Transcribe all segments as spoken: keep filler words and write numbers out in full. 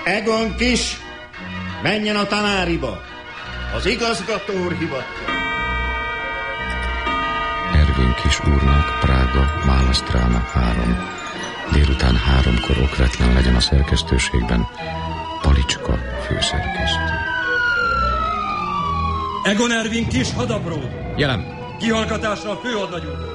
Egon Kis, menjen a tanáriba. Az igazgató úr hivatja. Ervin Kis úrnak, Prága, Malostrána három. Délután háromkor okvetlen legyen a szerkesztőségben. Palicska főszerkesztő. Egon Ervin Kis hadapród. Jelen. Kihallgatásra a főhadnagy úr.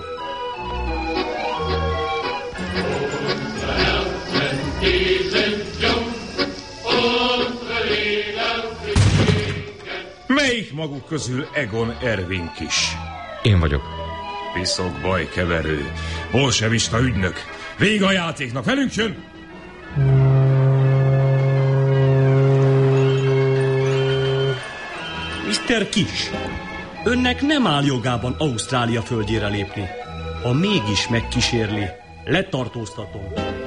Melyik maguk közül Egon Ervin Kis? Én vagyok. Piszok bajkeverő, bolsevista ügynök. Vége a játéknak, velünk jön! miszter Kis, önnek nem áll jogában Ausztrália földjére lépni. Ha mégis megkísérli, letartóztatom.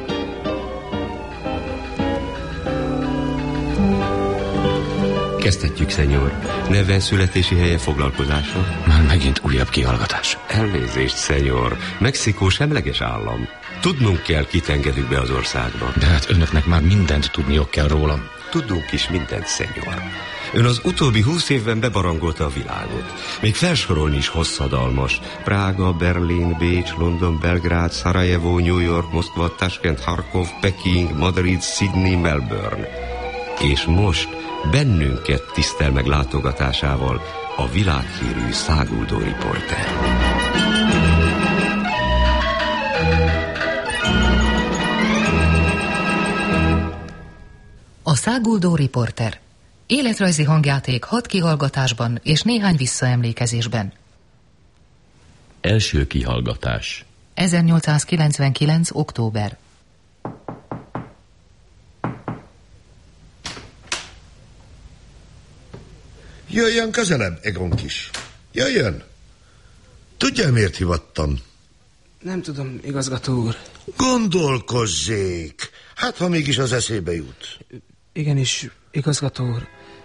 Kezdhetjük, szenyor. Neve, születési helye, foglalkozása? Már megint újabb kihallgatás. Elnézést, szenyor. Mexikó semleges állam. Tudnunk kell, kit engedünk be az országba. De hát önöknek már mindent tudniok kell rólam. Tudunk is mindent, szenyor. Ön az utóbbi húsz évben bebarangolta a világot. Még felsorolni is hosszadalmas. Prága, Berlin, Bécs, London, Belgrád, Szarajevo, New York, Moszkva, Tashkent, Harkov, Peking, Madrid, Sydney, Melbourne. És most bennünket tisztel meg látogatásával a világhírű száguldó riporter. A száguldó riporter. Életrajzi hangjáték hat kihallgatásban és néhány visszaemlékezésben. Első kihallgatás. ezernyolcszázkilencvenkilenc. október. Jöjjön közelebb, Egon Kis. Jöjjön. Tudja, miért hivattam? Nem tudom, igazgató úr. Gondolkozzék. Hát, ha mégis az eszébe jut. Igenis, igazgató úr.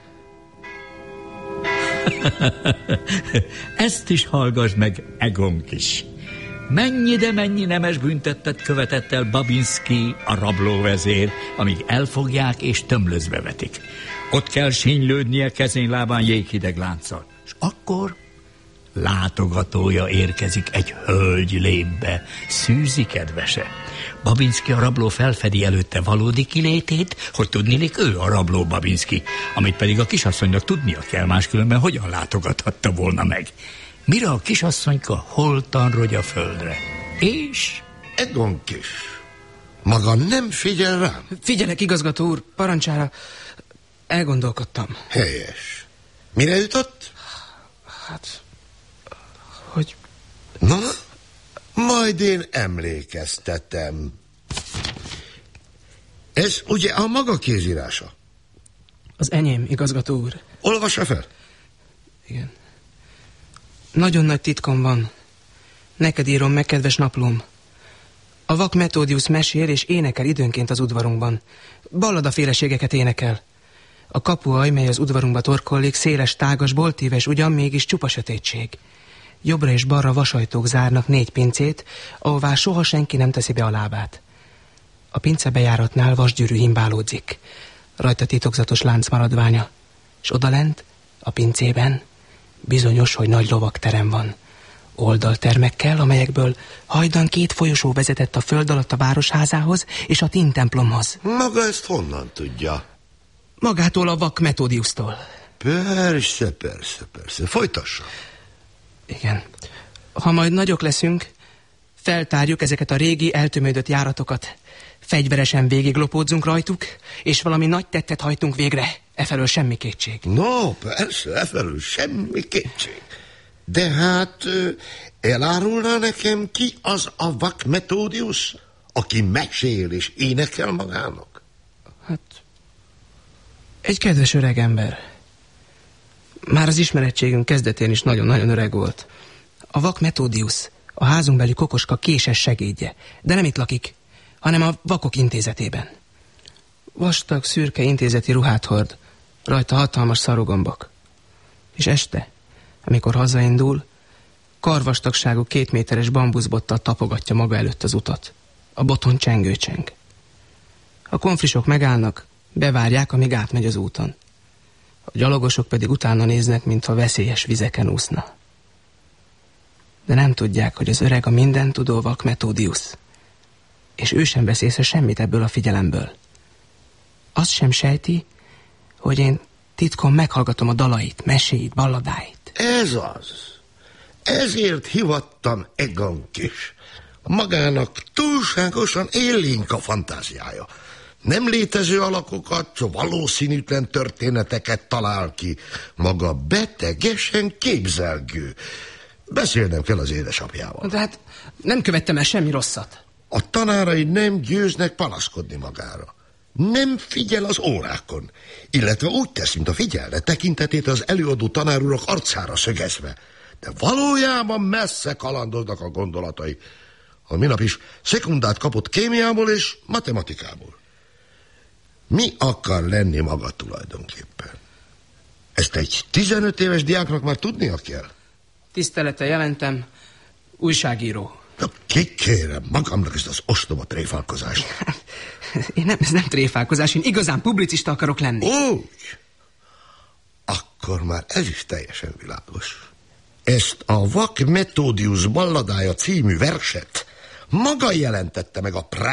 Ezt is hallgass meg, Egon Kis. Mennyi, de mennyi nemes büntettet követett el Babinski, a rablóvezér, amíg elfogják és tömlözbe vetik. Ott kell sínylődnie kezén lábán jéghideg lánccal. És akkor látogatója érkezik egy hölgy lépbe, szűzi kedvese. Babinski a rabló felfedi előtte valódi kilétét, hogy tudnilik ő a rabló Babinski, amit pedig a kisasszonynak tudnia kell, máskülönben hogyan látogathatta volna meg. Mire a kisasszonyka holtan rogy a földre. És... Egon Kis, maga nem figyel rám? Figyelek, igazgató úr, parancsára. Elgondolkodtam. Helyes. Mire jutott? Hát, hogy... Na, majd én emlékeztetem. Ez ugye a maga kézírása? Az enyém, igazgató úr. Olvassa fel. Igen. Nagyon nagy titkom van. Neked írom meg, kedves naplóm. A vak Metódiusz mesél és énekel időnként az udvarunkban. Balladaféleségeket énekel. A kapuaj, mely az udvarunkba torkollik, széles, tágas, boltíves, ugyan mégis csupa sötétség. Jobbra és balra vasajtók zárnak négy pincét, ahová soha senki nem teszi be a lábát. A pince bejáratnál vasgyűrű himbálódzik. Rajta titokzatos lánc maradványa. És odalent, a pincében, bizonyos, hogy nagy lovagterem van. Oldaltermekkel, amelyekből hajdan két folyosó vezetett a föld alatt a városházához és a Tin templomhoz. Maga ezt honnan tudja? Magától, a vak Metódiusztól. Persze, persze, persze. Folytassa. Igen. Ha majd nagyok leszünk, feltárjuk ezeket a régi, eltömődött járatokat. Fegyveresen végiglopódzunk rajtuk, és valami nagy tettet hajtunk végre. Efelől semmi kétség. No, persze, efelől semmi kétség. De hát elárulná nekem, ki az a vak Metódiusz, aki mesél és énekel magának? Hát, egy kedves öreg ember. Már az ismerettségünk kezdetén is nagyon-nagyon öreg volt. A vak Metódiusz, a házunkbeli kokoska késes segédje, de nem itt lakik, hanem a vakok intézetében. Vastag, szürke intézeti ruhát hord, rajta hatalmas szarogombok. És este, amikor hazaindul, karvastagságú két méteres bambuszbottal tapogatja maga előtt az utat. A boton csengőcseng. A konfrisok megállnak, Bevárják, amíg átmegy az úton. A gyalogosok pedig utána néznek, mintha veszélyes vizeken úszna. De nem tudják, hogy az öreg a mindentudó vak Metódiusz, és ő sem vesz észre semmit ebből a figyelemből. Azt sem sejti, hogy én titkon meghallgatom a dalait, meséit, balladáit. Ez az. Ezért hivattam Egonkis. Magának túlságosan élénk a fantáziája. Nem létező alakokat, valószínűtlen történeteket talál ki. Maga betegesen képzelgő. Beszélnem kell az édesapjával. De hát nem követtem el semmi rosszat. A tanárai nem győznek panaszkodni magára. Nem figyel az órákon, illetve úgy tesz, mint a figyelne, tekintetét az előadó tanárurak arcára szögezve. De valójában messze kalandoznak a gondolatai. A minap is szekundát kapott kémiából és matematikából. Mi akar lenni maga tulajdonképpen? Ezt egy tizenöt éves diáknak már tudnia kell. Tisztelete jelentem, újságíró. Na, kikérem magamnak ezt az ostoba tréfálkozást. Én nem, ez nem tréfálkozás, én igazán publicista akarok lenni. Úgy? Akkor már ez is teljesen világos. Ezt a Vak Metódiusz balladája című verset maga jelentette meg a